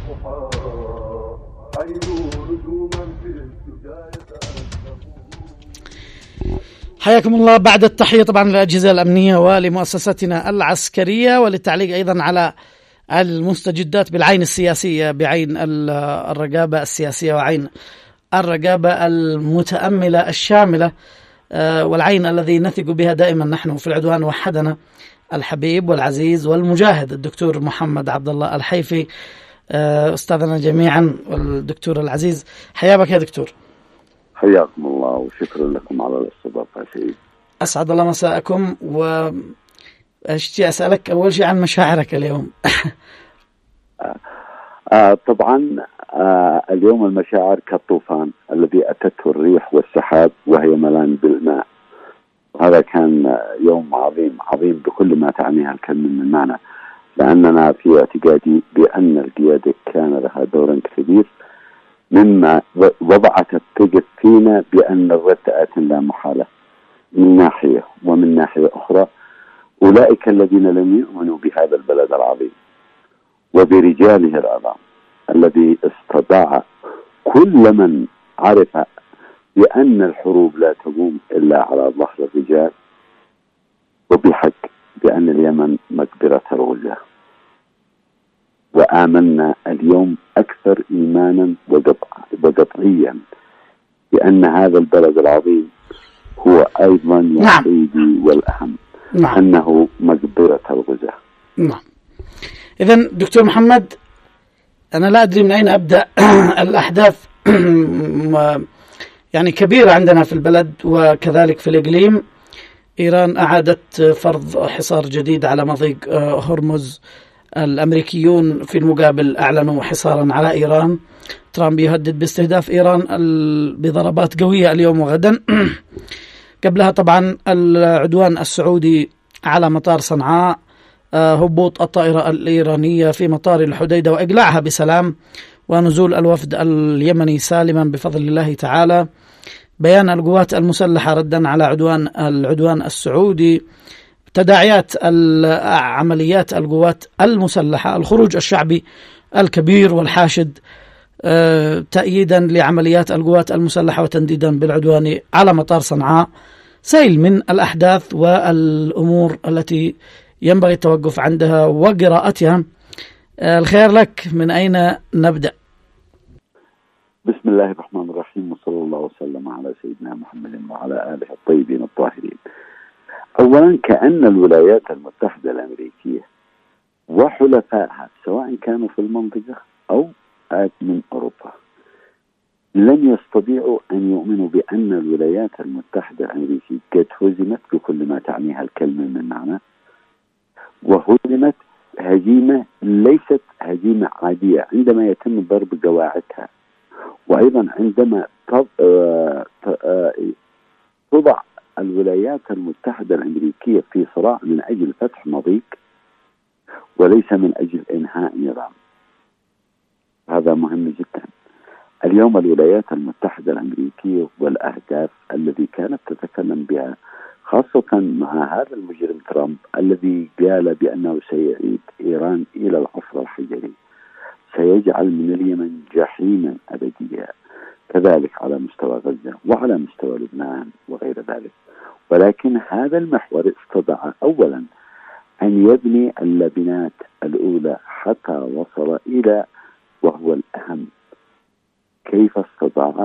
حياكم الله. بعد التحية طبعا للأجهزة الأمنية ولمؤسستنا العسكرية، وللتعليق أيضا على المستجدات بالعين السياسية، بعين الرقابة السياسية وعين الرقابة المتأملة الشاملة، والعين الذي نثق بها دائما نحن في العدوان وحدنا الحبيب والعزيز والمجاهد الدكتور محمد عبد الله الحيفي، أستاذنا جميعا والدكتور العزيز. حيا بك يا دكتور. حياكم الله وشكرا لكم على الاستضافة سيدي. أسعد الله مساءكم. وأشتي أسألك أول شيء عن مشاعرك اليوم. طبعا اليوم المشاعر كالطوفان الذي أتته الريح والسحاب وهي ملان بالماء. هذا كان يوم عظيم عظيم بكل ما تعنيها الكلمة من معنى، لأننا في اعتقادي بأن القيادة كان لها دور كبير، مما وضعت الثقة فينا بأن الرد آت لا محالة من ناحية، ومن ناحية أخرى أولئك الذين لم يؤمنوا بهذا البلد العظيم وبرجاله العظام الذي استطاع كل من عرف بأن الحروب لا تقوم إلا على ظهر الرجال، وبحق بأن اليمن مقبرة الغزاة. وآمنا اليوم أكثر إيمانا وقطعيا بأن هذا البلد العظيم هو أيضا يا سيدي والأهم أنه مقبرة الغزاة. نعم. إذن دكتور محمد، أنا لا أدري من أين أبدأ. الأحداث يعني كبيرة عندنا في البلد وكذلك في الإقليم. إيران أعادت فرض حصار جديد على مضيق هرمز. الأمريكيون في المقابل أعلنوا حصارا على إيران. ترامب يهدد باستهداف إيران بضربات قوية اليوم وغدا. قبلها طبعا العدوان السعودي على مطار صنعاء، هبوط الطائرة الإيرانية في مطار الحديدة وإقلاعها بسلام، ونزول الوفد اليمني سالما بفضل الله تعالى. بيان القوات المسلحة ردا على العدوان السعودي. تداعيات عمليات القوات المسلحة، الخروج الشعبي الكبير والحاشد تأييدا لعمليات القوات المسلحة وتنديدا بالعدوان على مطار صنعاء. سيل من الأحداث والأمور التي ينبغي التوقف عندها وقراءتها. الخير لك، من أين نبدأ؟ بسم الله الرحمن الرحيم، وصلى الله وسلم على سيدنا محمد وعلى آله الطيبين الطاهرين. أولا، كأن الولايات المتحدة الأمريكية وحلفائها سواء كانوا في المنطقة أو من أوروبا لن يستطيعوا أن يؤمنوا بأن الولايات المتحدة الأمريكية قد هزمت بكل ما تعنيها الكلمة من معنى، وهزمت هزيمة ليست هزيمة عادية عندما يتم ضرب قواعدها، وأيضا عندما تضع الولايات المتحدة الأمريكية في صراع من أجل فتح مضيق وليس من أجل إنهاء نظام. هذا مهم جدا. اليوم الولايات المتحدة الأمريكية والأهداف التي كانت تتكلم بها، خاصة مع هذا المجرم ترامب الذي قال بأنه سيعيد إيران إلى العصر الحجري، سيجعل من اليمن جحيما أبديا، كذلك على مستوى غزة وعلى مستوى لبنان وغير ذلك. ولكن هذا المحور استطاع أولا أن يبني اللبنات الأولى حتى وصل إلى، وهو الأهم، كيف استطاع